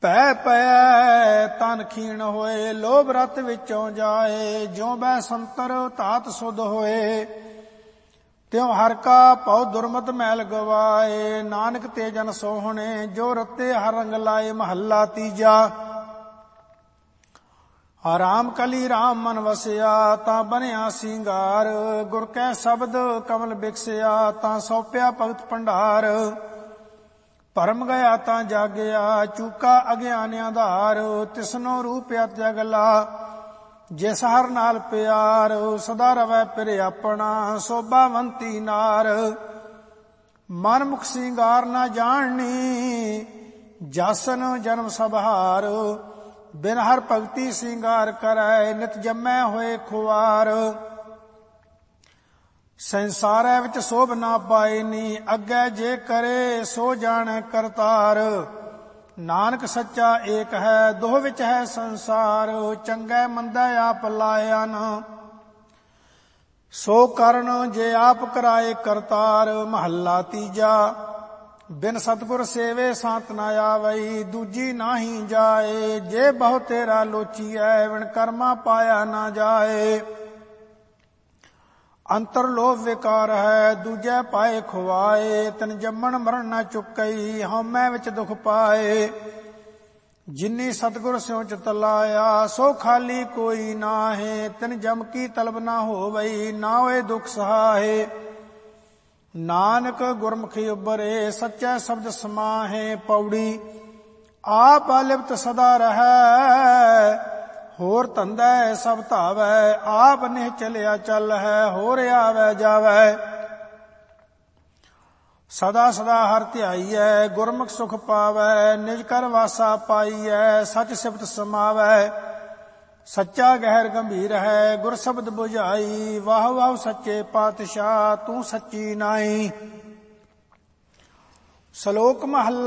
ਪੈ ਪੈ ਤਨ ਖੀਣ ਹੋਏ, ਲੋਭ ਰਤ ਵਿੱਚੋਂ ਜਾਏ। ਜਿਉ ਬੈ ਸੰਤਰ ਧਾਤ ਸੁਧ ਹੋਏ, ਤਿਉ ਹਰ ਕਾ ਭਉ ਦੁਰਮਤ ਮੈਲ ਗਵਾਏ। ਨਾਨਕ ਤੇ ਜਨ ਸੋਹਣੇ, ਜੋ ਰਤੇ ਹਰ ਰੰਗ ਲਾਏ। ਮਹੱਲਾ ਤੀਜਾ। ਰਾਮ ਕਲੀ ਰਾਮ ਮਨ ਵਸਿਆ, ਤਾਂ ਬਣਿਆ ਸਿੰਗਾਰ। ਗੁਰ ਕੈ ਸ਼ਬਦ ਕਮਲ ਬਿਕਸਿਆ, ਤਾਂ ਸੌਪਿਆ ਭਗਤ ਭੰਡਾਰ। ਭਰਮ ਗਿਆ ਤਾਂ ਜਾਗਿਆ, ਚੂਕਾ ਅਗਿਆਨਿਆਂ ਧਾਰ। ਤਿਸਨੋ ਰੂਪ ਅਤ ਜਗਲਾ, ਜਿਸ ਹਰ ਨਾਲ ਪਿਆਰ। ਸਦਾ ਰਵੈ ਪਿਰ ਆਪਣਾ, ਸੋਭਾਵੰਤੀ ਨਾਰ। ਮਨ ਮੁਖ ਸਿੰਗਾਰ ਨਾ ਜਾਣਨੀ, ਜਾਸਨ ਜਨਮ ਸਭ ਹਾਰ। ਬਿਨ ਹਰ ਭਗਤੀ ਸਿੰਗਾਰ ਕਰੈ, ਨਿਤ ਜੰਮੈ ਹੋਏ ਖੁਆਰ। ਸੰਸਾਰੈ ਵਿੱਚ ਸੋਭ ਨਾ ਪਾਇਨੀ, ਅੱਗੇ ਜੇ ਕਰੇ ਸੋ ਜਾਣੈ ਕਰਤਾਰ। ਨਾਨਕ ਸੱਚਾ ਏਕ ਹੈ, ਦੋਹ ਵਿੱਚ ਹੈ ਸੰਸਾਰ। ਚੰਗੈ ਮੰਦੈ ਆਪ ਲਾਇਨ, ਸੋ ਕਰਨ ਜੇ ਆਪ ਕਰਾਏ ਕਰਤਾਰ। ਮਹੱਲਾ ਤੀਜਾ। ਬਿਨ ਸਤਿਗੁਰ ਸੇਵੇ ਸਾਤ ਨਾ ਆਵਈ, ਦੂਜੀ ਨਾਹੀ ਜਾਏ। ਜੇ ਬਹੁ ਤੇਰਾ ਲੋਚੀਐ, ਵਿਣ ਕਰਮਾ ਪਾਇਆ ਨਾ ਜਾਏ। ਅੰਤਰ ਲੋਭ ਵਿਕਾਰ ਹੈ, ਦੂਜੈ ਪਾਏ ਖੁਆਏ। ਤਿਨ ਜੰਮਣ ਮਰਨ ਨਾ ਚੁੱਕਈ, ਹਉਮੈ ਵਿੱਚ ਦੁਖ ਪਾਏ। ਜਿਨੀ ਸਤਿਗੁਰ ਸਿਉ ਚਿਤ ਲਾਇਆ, ਸੋ ਖਾਲੀ ਕੋਈ ਨਾਹੇ। ਤਿਨ ਜਮ ਕੀ ਤਲਬ ਨਾ ਹੋਵਈ, ਨਾ ਹੋਏ ਦੁਖ ਸਹਾਏ। ਨਾਨਕ ਗੁਰਮੁਖੀ ਉਬਰੇ, ਸੱਚੈ ਸ਼ਬਦ ਸਮਾਹੇ। ਪੌੜੀ। ਆਪ ਲਿਪਤ ਸਦਾ ਰਹੈ, ਹੋਰ ਧੰਦਾ ਸਭ ਧਾਵੈ। ਆਪ ਨਿਹ ਚਲਿਆ ਚੱਲ ਹੈ, ਹੋਰ ਆਵੈ ਜਾਵੈ। ਸਦਾ ਸਦਾ ਹਰਿ ਧਿਆਈਐ, ਗੁਰਮੁਖ ਸੁਖ ਪਾਵੈ। ਨਿਜ ਕਰ ਵਾਸਾ ਪਾਈਐ, ਸਚ ਸਿਫਤ ਸਮਾਵੈ। ਸੱਚਾ ਗਹਿਰ ਗੰਭੀਰ ਹੈ, ਗੁਰ ਸ਼ਬਦ ਬੁਝਾਈ। ਵਾਹ ਵਾਹ ਸੱਚੇ ਪਾਤਸ਼ਾਹ, ਤੂੰ ਸੱਚੀ ਨਾਈ। ਸ਼ਲੋਕ ਮਹੱਲਾ